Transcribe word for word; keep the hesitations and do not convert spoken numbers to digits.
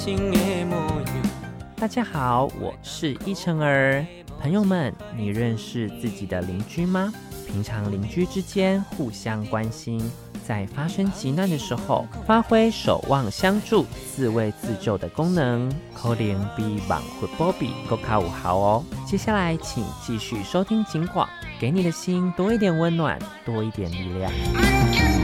大家好，我是依晨儿。朋友们，你认识自己的邻居吗？平常邻居之间互相关心，在发生急难的时候，发挥守望相助、自卫自救的功能，可能比网或波比更加有效哦。接下来，请继续收听警广，给你的心多一点温暖，多一点力量。